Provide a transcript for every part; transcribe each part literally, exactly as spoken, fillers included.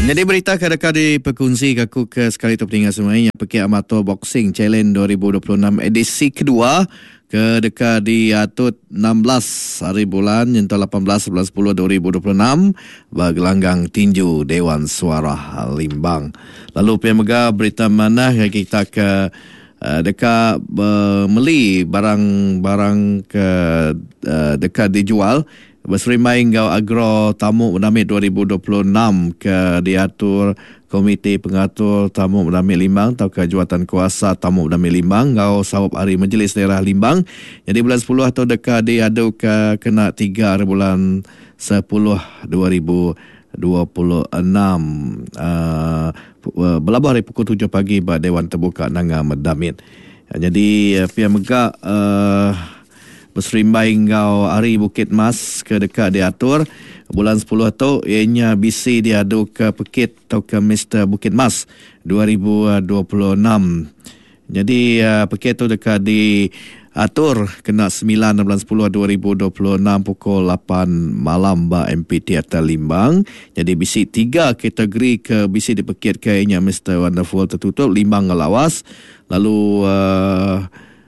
Jadi berita kadang-kadang diperkongsi kaku ke sekali tu peninggal semua yang Peking Amateur Boxing Challenge dua ribu dua puluh enam edisi kedua ke dekat diatur enam belas hari bulan yentu lapan belas bulan sepuluh dua ribu dua puluh enam bergelanggang tinju Dewan Suara Limbang. Lalu pihak mega berita mana kita ke uh, dekat uh, meli barang-barang ke uh, dekat dijual berserimai ngau agro tamu menamik dua ribu dua puluh enam ke diatur Komite Pengatur Tamu Menamik Limbang atau ke Jawatan Kuasa Tamu Menamik Limbang ngau sawab hari Majlis Daerah Limbang. Jadi bulan sepuluh atau dekat diadu ke kena tiga hari bulan sepuluh dua ribu dua puluh enam uh, berlabuh hari pukul tujuh pagi pada Dewan Terbuka Nanga Medamit. Jadi uh, pihak megak uh, berserimbai ngau hari Bukit Mas ke dekat diatur bulan sepuluh tu ianya bisi diadu ke Pekit atau ke Mister Bukit Mas dua ribu dua puluh enam. Jadi uh, Pekit tu dekat diatur kena sembilan bulan sepuluh dua ribu dua puluh enam pukul lapan malam ba M P Theater Limbang. Jadi bisi tiga kategori ke bisi di Pekit ke ianya Mister Wonderful tertutup Limbang ngelawas. Lalu uh,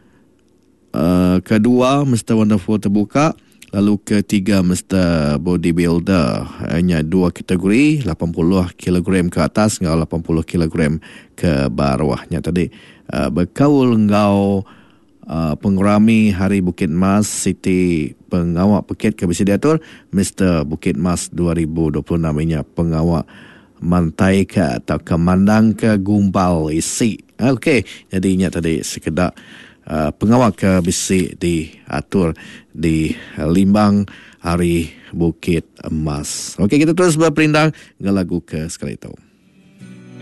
Uh, kedua Mister Wonderful terbuka, lalu ketiga Mister Bodybuilder. Hanya dua kategori, lapan puluh kilogram ke atas ngau lapan puluh kilogram ke bawahnya tadi. Uh, berkaul ngau uh, pengurami Hari Bukit Mas Siti Pengawak Pekit ke bisi diatur Mister Bukit Mas dua ribu dua puluh enam inya pengawak mantai ke atau kemandang ke gumpal isi. Okey, jadi inya tadi sekedar Uh, pengawal ke bisi diatur di Limbang Hari Bukit Emas. Okey, kita terus berperindang dengan lagu ke sekali itu.